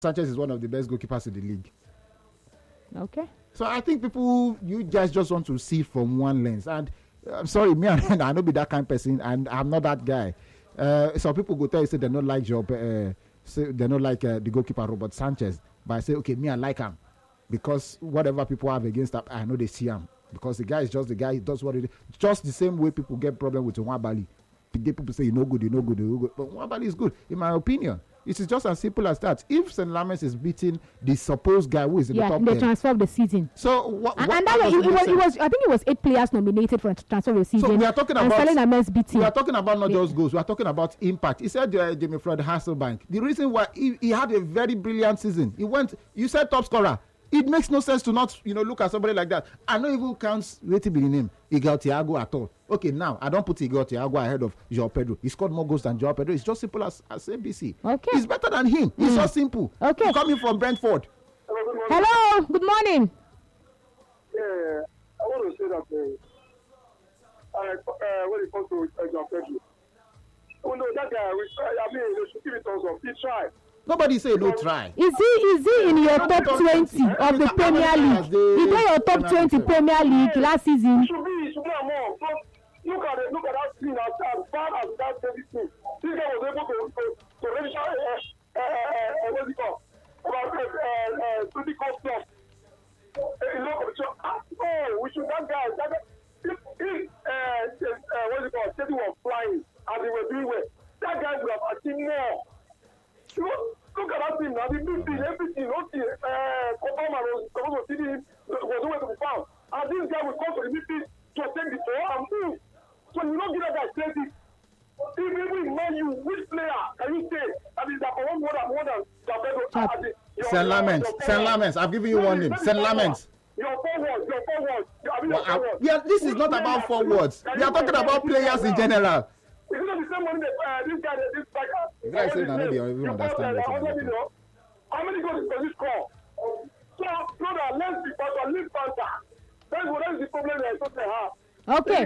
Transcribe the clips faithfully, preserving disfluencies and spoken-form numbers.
Sanchez is one of the best goalkeepers in the league. Okay. So I think people, you guys just want to see from one lens. And uh, I'm sorry, me, and I don't be that kind of person, and I'm not that guy. Uh, some people go tell you, say they don't like job, uh, say they don't like uh, the goalkeeper Robert Sanchez. But I say, okay, me, I like him. Because whatever people have against that, I know they see him. Because the guy is just the guy, he does what he does. Just the same way people get problem with Nwabali. People say, you're no good, you're no good, you're no good. But Nwabali is good, in my opinion. It is just as simple as that. If Saint Lamens is beating the supposed guy who is in yeah, the top the ten, transfer of the season. So what? And, what and that way, it, it, was, it was. I think it was eight players nominated for transfer of the season. So we are talking and about. Saint Lamens beating. We are talking about not yeah. just goals. We are talking about impact. He said uh, Jamie Floyd Hasselbank. The reason why he, he had a very brilliant season. He went. You said top scorer. It makes no sense to not, you know, look at somebody like that. I don't even count waiting be the name Igor Thiago at all. Okay, now I don't put Igor Thiago ahead of João Pedro. He scored more goals than João Pedro. It's just simple as, as A B C. Okay. It's better than him. Mm. It's so simple. Okay. Coming from Brentford. Hello. Good morning. Yeah, I want to say that uh, uh, uh, when it comes to uh, João Pedro, oh no, that guy, we, uh, I mean, they should give it also. He tried. Nobody say no try. Is he is he in your top twenty of the Premier League? He played your top twenty Premier League last season. It should be, it should be more. So look at it, look at that scene as, as bad as that David thing. This guy was able to to to register uh, uh, uh, what's it called? About uh, uh, twenty cup plus. You know, so oh, we should that guy. That guy if if uh, uh, what's it called? City was flying as they were doing well. That guy would have achieved more. You know, look at that thing now, the big thing, everything, okay, uh, Obama was supposed to see him, was nowhere to be found. And this guy will come to the midfield to take the ball and move. So you don't get that guy say this. If even in Man U, which player can you say that is that one more than more than Japedo? Saint Lamens, Saint Lamens, I've given you one name, Saint Lamens. Your forwards, your forwards. Well, forward. Yeah, this is not about forwards. We are talking about players in general. Is it the same money that uh, this guy, this striker? The guy said, I don't even understand what How many goals does he score? So, brother, let's be better, let's better. That's what is the problem that I thought they have. Okay.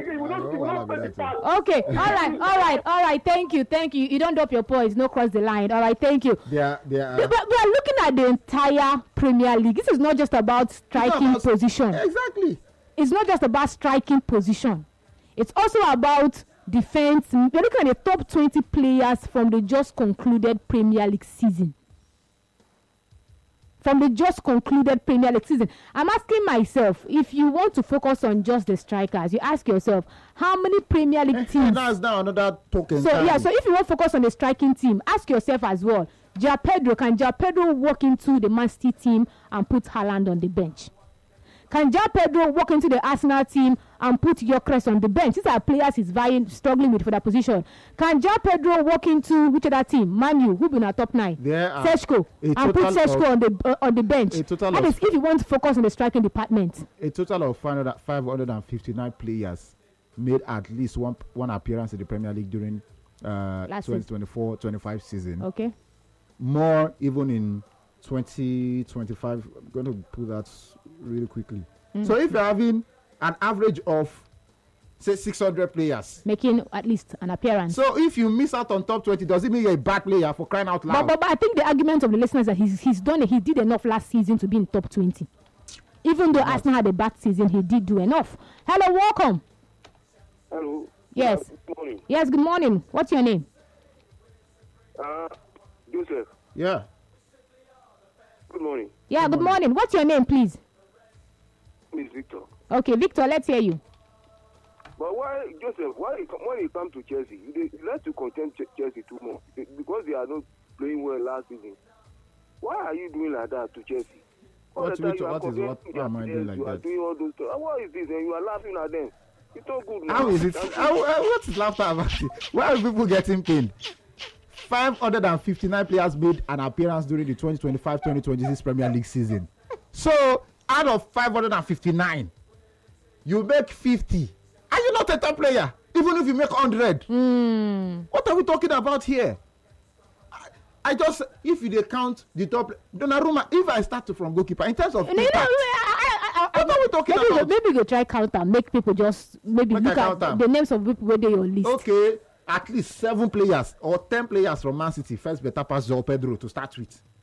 Okay. All right. All right. All right. Thank you. Thank you. You don't drop your points. No cross the line. All right. Thank you. Yeah. Yeah. We, we are looking at the entire Premier League. This is not just about striking about, position. Exactly. It's not just about striking position. It's also about defense. We're looking at the top twenty players from the just concluded Premier League season. From the just concluded Premier League season. I'm asking myself, if you want to focus on just the strikers, you ask yourself, how many Premier League teams? That's now another token. So, time. yeah, so if you want to focus on the striking team, ask yourself as well, João Pedro, can João Pedro walk into the Man City team and put Haaland on the bench? Can João Pedro walk into the Arsenal team and put Gyökeres on the bench? These are players he's vying, struggling with for that position. Can João Pedro walk into which other team? Man U, who be in our top nine? Sechko, and put Sechko on the uh, on the bench. That is if you want to focus on the striking department. A total of five hundred fifty-nine players made at least one one appearance in the Premier League during uh, twenty twenty-four twenty-five season. Okay. More even in twenty twenty-five. I'm going to put that really quickly. Mm. So if you're having an average of say six hundred players making at least an appearance, so if you miss out on top twenty, does it mean you're a bad player for crying out loud? But, but, but I think the argument of the listeners is that he's he's done it. He did enough last season to be in top twenty. Even though yes. Arsenal had a bad season, he did do enough. Hello, welcome. Hello. Yes. Uh, good morning. Yes, good morning. What's your name? Uh, Joseph. Yeah. Good morning. Yeah, good, good morning. morning. What's your name, please? Miss Victor. Okay, Victor, let's hear you. But why, Joseph, why when you come to Chelsea, you like to contend Chelsea too much because they are not playing well last season. Why are you doing like that to Chelsea? What, what, what, what is what? Why am I doing like you that? Are doing all those stuff. What is this? And you are laughing at them. It's not good. How is it? How, uh, what is laughter about it? Why are people getting paid? five hundred fifty-nine players made an appearance during the twenty twenty-five twenty twenty-six Premier League season. So, out of five hundred fifty-nine, you make fifty. Are you not a top player? Even if you make one hundred. Mm. What are we talking about here? I, I just, if you count the top, Donnarumma, if I start from goalkeeper, in terms of no, impact, no, I, I, I, what are we talking maybe about? You, maybe you try counter, make people just, maybe make look at them. The names of people where they your list. Okay. At least seven players or ten players from Man City first better pass João Pedro to start with.